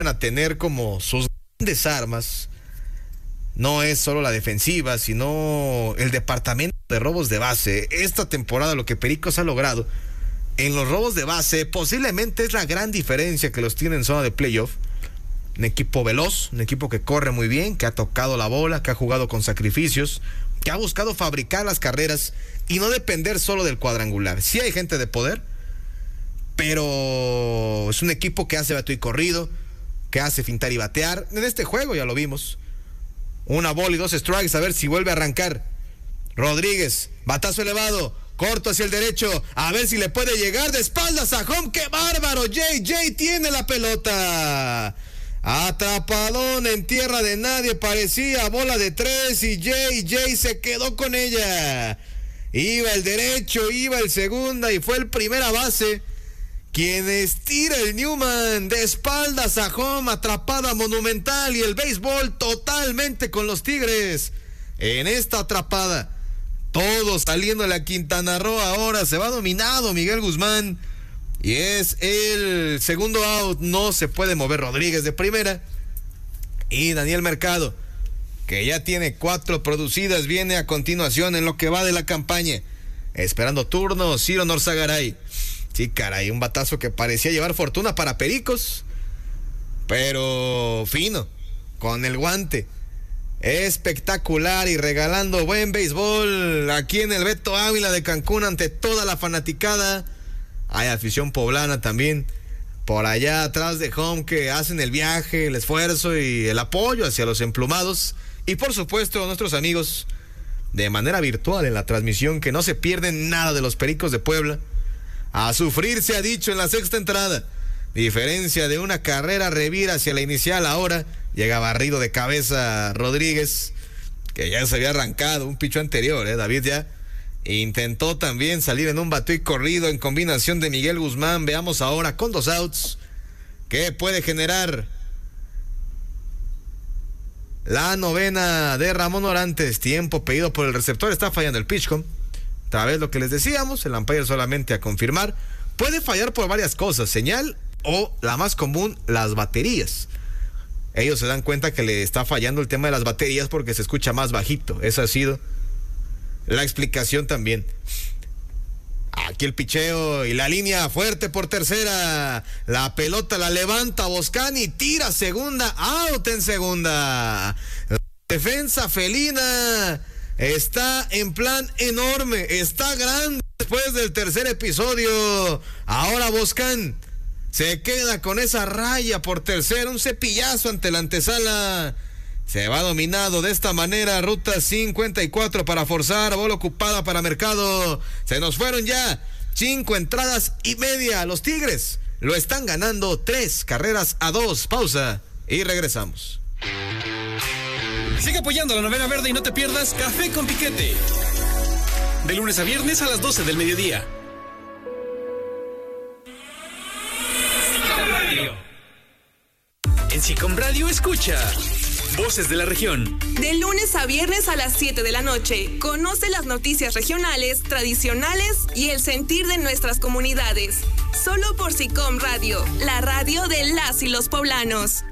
a tener como sus grandes armas no es solo la defensiva, sino el departamento de robos de base. Esta temporada lo que Pericos ha logrado en los robos de base posiblemente es la gran diferencia que los tiene en zona de playoff. Un equipo veloz, un equipo que corre muy bien, que ha tocado la bola, que ha jugado con sacrificios, que ha buscado fabricar las carreras y no depender solo del cuadrangular. Sí hay gente de poder, pero es un equipo que hace bateo y corrido, que hace fintar y batear. En este juego ya lo vimos. Una bola y 2 strikes, a ver si vuelve a arrancar. Rodríguez, batazo elevado, corto hacia el derecho, a ver si le puede llegar de espaldas a home. ¡Qué bárbaro! JJ tiene la pelota. Atrapadón en tierra de nadie, parecía bola de 3 y JJ se quedó con ella. Iba el derecho, iba el segunda y fue el primera base quien estira el Newman de espaldas a home, atrapada monumental, y el béisbol totalmente con los Tigres en esta atrapada. Todos saliendo de la Quintana Roo. Ahora se va dominado Miguel Guzmán y es el segundo out. No se puede mover Rodríguez de primera, y Daniel Mercado, que ya tiene 4 producidas, viene a continuación en lo que va de la campaña, esperando turno. Ciro Norzagaray. Sí, caray, un batazo que parecía llevar fortuna para Pericos, pero fino, con el guante, espectacular y regalando buen béisbol aquí en el Beto Ávila de Cancún ante toda la fanaticada. Hay afición poblana también por allá atrás de home que hacen el viaje, el esfuerzo y el apoyo hacia los emplumados, y por supuesto nuestros amigos de manera virtual en la transmisión, que no se pierden nada de los Pericos de Puebla. A sufrir se ha dicho en la sexta entrada. Diferencia de una carrera, revira hacia la inicial. Ahora llega barrido de cabeza Rodríguez, que ya se había arrancado un picho anterior. David ya intentó también salir en un bateo y corrido en combinación de Miguel Guzmán. Veamos ahora con 2 outs qué puede generar la novena de Ramón Orantes. Tiempo pedido por el receptor, está fallando el pitchcom. Otra vez lo que les decíamos, el umpire solamente a confirmar. Puede fallar por varias cosas, señal o la más común, las baterías. Ellos se dan cuenta que le está fallando el tema de las baterías porque se escucha más bajito. Esa ha sido la explicación también. Aquí el picheo y la línea fuerte por tercera. La pelota la levanta Boscani, tira segunda, out en segunda. La defensa felina está en plan enorme, está grande después del tercer episodio. Ahora Boscan se queda con esa raya por tercera, un cepillazo ante la antesala. Se va dominado de esta manera, ruta 54 para forzar, bola ocupada para Mercado. Se nos fueron ya 5 entradas y media. Los Tigres lo están ganando 3-2. Pausa y regresamos. Sigue apoyando la novena verde y no te pierdas Café con Piquete. De lunes a viernes a las 12 del mediodía. En Sicom Radio escucha Voces de la Región. De lunes a viernes a las 7 de la noche. Conoce las noticias regionales, tradicionales y el sentir de nuestras comunidades. Solo por Sicom Radio, la radio de las y los poblanos.